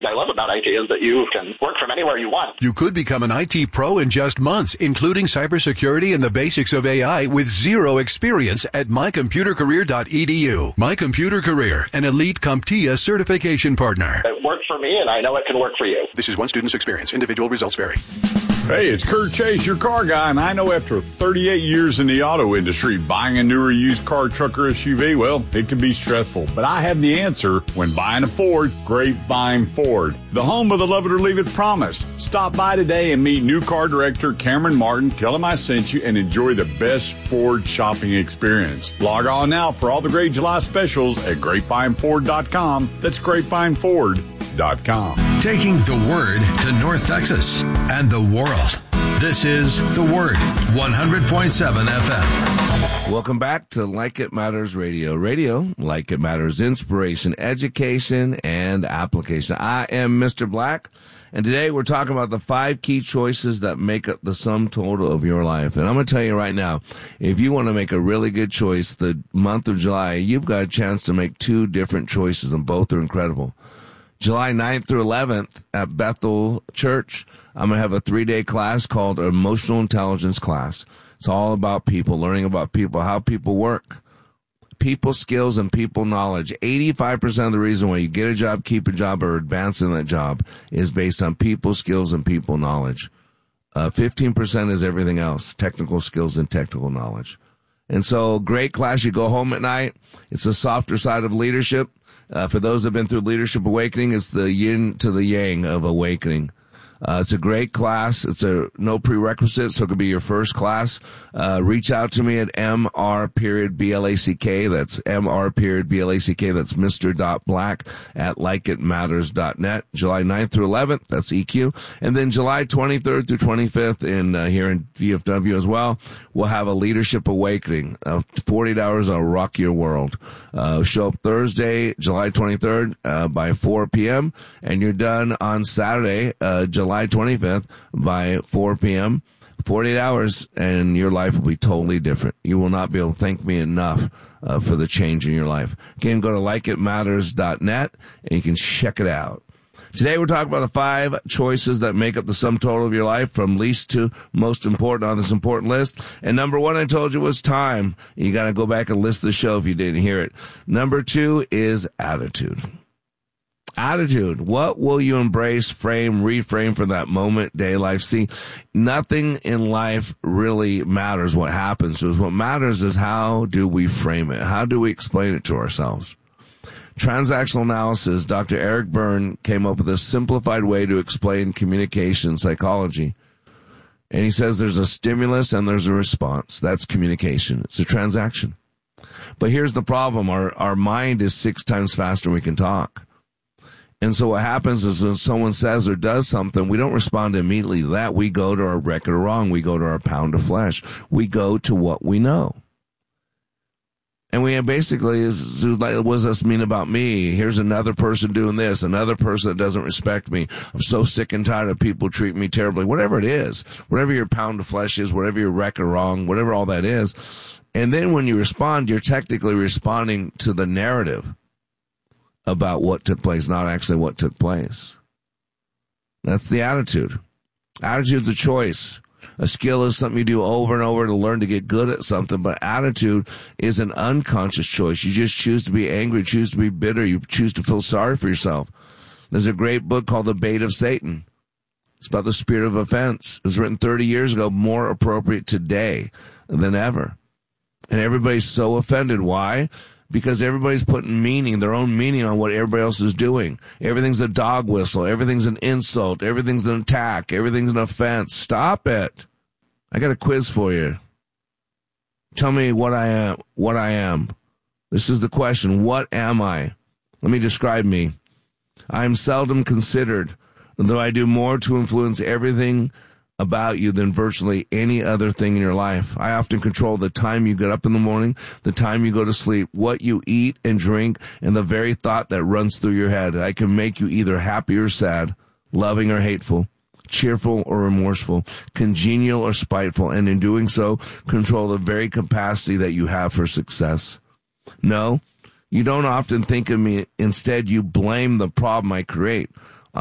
I love about IT is that you can work from anywhere you want. You could become an IT pro in just months, including cybersecurity and the basics of AI with zero experience at mycomputercareer.edu. My Computer Career, an elite CompTIA certification partner. It worked for me, and I know it can work for you. This is one student's experience. Individual results vary. Hey, it's Kurt Chase, your car guy, and I know after 38 years in the auto industry, buying a newer used car, truck, or SUV, well, it can be stressful. But I have the answer when buying a Ford, Grapevine Ford, the home of the love it or leave it promise. Stop by today and meet new car director Cameron Martin. Tell him I sent you and enjoy the best Ford shopping experience. Log on now for all the great July specials at GrapevineFord.com. That's GrapevineFord.com. Taking the Word to North Texas and the world. This is The Word, 100.7 FM. Welcome back to Like It Matters Radio. Radio, like it matters, inspiration, education, and application. I am Mr. Black, and today we're talking about the 5 key choices that make up the sum total of your life. And I'm going to tell you right now, if you want to make a really good choice the month of July, you've got a chance to make 2 different choices, and both are incredible. July 9th through 11th at Bethel Church, I'm going to have a 3-day class called Emotional Intelligence Class. It's all about people, learning about people, how people work, people skills, and people knowledge. 85% of the reason why you get a job, keep a job, or advance in that job is based on people skills and people knowledge. 15% is everything else, technical skills and technical knowledge. And so, great class. You go home at night. It's the softer side of leadership. For those that have been through Leadership Awakening, it's the yin to the yang of awakening. It's a great class. It's no prerequisite, so it could be your first class. Reach out to me at Mr.Black. That's Mr.Black. That's Mr.Black@likeitmatters.net. July 9th through 11th. That's EQ. And then July 23rd through 25th here in DFW as well. We'll have a Leadership Awakening. 48 hours, I'll rock your world. Show up Thursday, July 23rd, by 4 p.m. And you're done on Saturday, July 25th by 4 p.m., 48 hours, and your life will be totally different. You will not be able to thank me enough for the change in your life. Again, go to likeitmatters.net, and you can check it out. Today we're talking about the 5 choices that make up the sum total of your life, from least to most important on this important list. And number 1, I told you, was time. You got to go back and listen to the show if you didn't hear it. Number 2 is attitude. Attitude. What will you embrace, frame, reframe for that moment, day, life? See, nothing in life really matters what happens to us. What matters is how do we frame it? How do we explain it to ourselves? Transactional analysis, Dr. Eric Berne came up with a simplified way to explain communication psychology. And he says there's a stimulus and there's a response. That's communication. It's a transaction. But here's the problem. Our mind is 6 times faster than we can talk. And so what happens is when someone says or does something, we don't respond immediately to that. We go to our record of wrong. We go to our pound of flesh. We go to what we know. And we basically, what does this mean about me? Here's another person doing this, another person that doesn't respect me. I'm so sick and tired of people treating me terribly. Whatever it is, whatever your pound of flesh is, whatever your record of wrong, whatever all that is. And then when you respond, you're technically responding to the narrative about what took place, not actually what took place. That's the attitude. Attitude's a choice. A skill is something you do over and over to learn to get good at something, but attitude is an unconscious choice. You just choose to be angry, choose to be bitter, you choose to feel sorry for yourself. There's a great book called The Bait of Satan. It's about the spirit of offense. It was written 30 years ago, more appropriate today than ever. And everybody's so offended. Why? Because everybody's putting their own meaning on what everybody else is doing. Everything's a dog whistle. Everything's an insult. Everything's an attack. Everything's an offense. Stop it. I got a quiz for you. Tell me what I am. This is the question. What am I? Let me describe me. I am seldom considered, though I do more to influence everything about you than virtually any other thing in your life. I often control the time you get up in the morning, the time you go to sleep, what you eat and drink, and the very thought that runs through your head. I can make you either happy or sad, loving or hateful, cheerful or remorseful, congenial or spiteful, and in doing so, control the very capacity that you have for success. No, you don't often think of me. Instead, you blame the problem I create.